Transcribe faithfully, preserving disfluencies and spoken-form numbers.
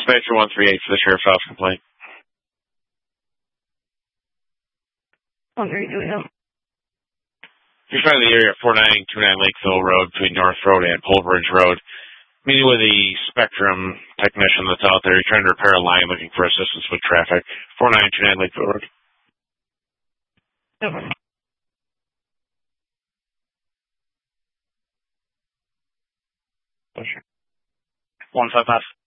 Dispatcher one three eight for the sheriff's office complaint. What are you doing now? You're trying the area at four nine two nine Lakeville Road between North Road and Polbridge Road. Meeting with the Spectrum technician that's out there. You're trying to repair a line looking for assistance with traffic. four nine two nine Lakeville Road. Over. One five five.